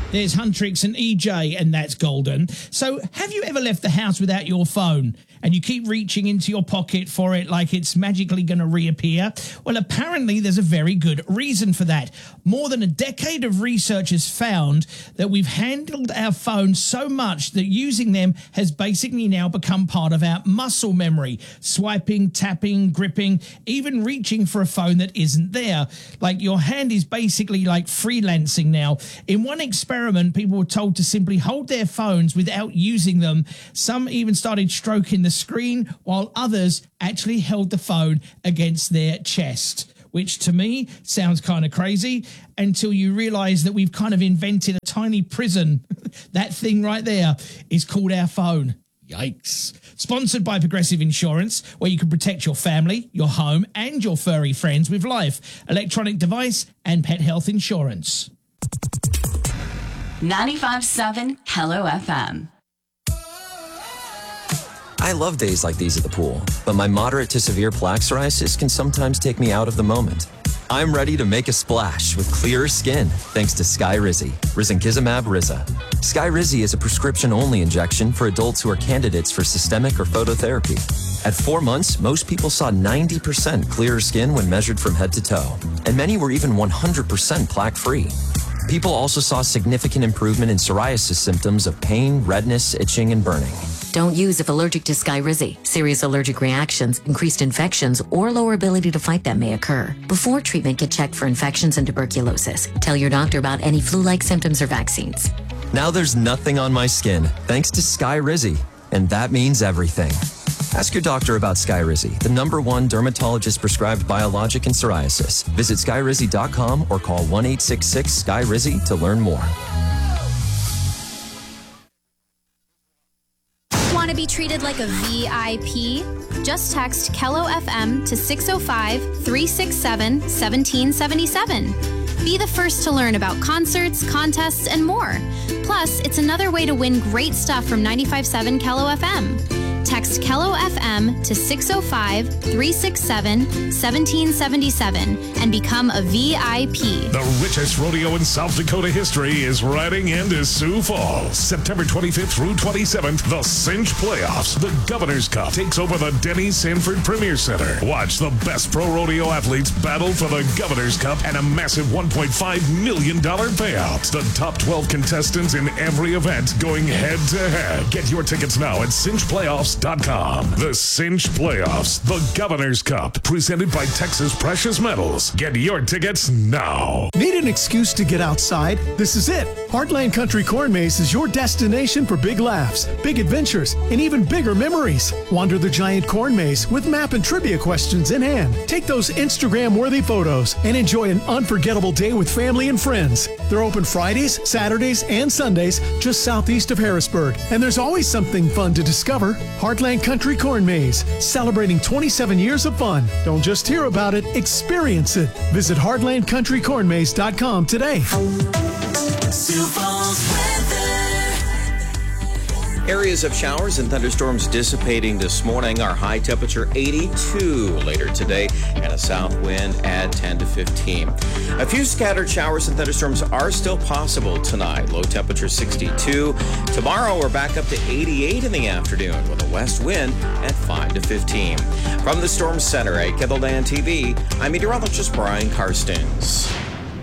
There's Huntrix and EJ, and that's golden. So have you ever left the house without your phone and you keep reaching into your pocket for it like it's magically going to reappear? Well, apparently there's a very good reason for that. More than a decade of research has found that we've handled our phones so much that using them has basically now become part of our muscle memory. Swiping, tapping, gripping, even reaching for a phone that isn't there. Like your hand is basically like freelancing now. In one experiment, people were told to simply hold their phones without using them. Some even started stroking the screen, while others actually held the phone against their chest, which to me sounds kind of crazy until you realize that we've kind of invented a tiny prison. That thing right there is called our phone. Yikes. Sponsored by Progressive Insurance, where you can protect your family, your home, and your furry friends with life, electronic device, and pet health insurance. 95.7 Hello FM. I love days like these at the pool, but my moderate to severe plaque psoriasis can sometimes take me out of the moment. I'm ready to make a splash with clearer skin thanks to Skyrizi, risankizumab Riza. Skyrizi is a prescription-only injection for adults who are candidates for systemic or phototherapy. At 4 months, most people saw 90% clearer skin when measured from head to toe, and many were even 100% plaque-free. People also saw significant improvement in psoriasis symptoms of pain, redness, itching, and burning. Don't use if allergic to Skyrizi. Serious allergic reactions, increased infections, or lower ability to fight them may occur. Before treatment, get checked for infections and tuberculosis. Tell your doctor about any flu-like symptoms or vaccines. Now there's nothing on my skin thanks to Skyrizi, and that means everything. Ask your doctor about Skyrizi, the #1 dermatologist-prescribed biologic in psoriasis. Visit Skyrizi.com or call 1-866-SKYRIZI to learn more. Want to be treated like a VIP? Just text Kello FM to 605-367-1777. Be the first to learn about concerts, contests, and more. Plus, it's another way to win great stuff from 95.7 Kello FM. Text Kello FM to 605-367-1777 and become a VIP. The richest rodeo in South Dakota history is riding into Sioux Falls. September 25th through 27th, the Cinch Playoffs. The Governor's Cup takes over the Denny Sanford Premier Center. Watch the best pro rodeo athletes battle for the Governor's Cup and a massive $1.5 million payout. The top 12 contestants in every event going head to head. Get your tickets now at cinchplayoffs.com. The Cinch Playoffs, the Governor's Cup, presented by Texas Precious Metals. Get your tickets now. Need an excuse to get outside? This is it. Heartland Country Corn Maze is your destination for big laughs, big adventures, and even bigger memories. Wander the giant corn maze with map and trivia questions in hand. Take those Instagram-worthy photos and enjoy an unforgettable day with family and friends. They're open Fridays, Saturdays, and Sundays just southeast of Harrisburg. And there's always something fun to discover. Heartland Country Corn Maze, celebrating 27 years of fun. Don't just hear about it, experience it. Visit heartlandcountrycornmaze.com today. Sioux Falls weather. Areas of showers and thunderstorms dissipating this morning. Our high temperature 82 later today, and a south wind at 10 to 15. A few scattered showers and thunderstorms are still possible tonight. Low temperature 62. Tomorrow we're back up to 88 in the afternoon with a west wind at 5 to 15. From the Storm Center at KENDLELAND TV, I'm meteorologist Brian Karstens.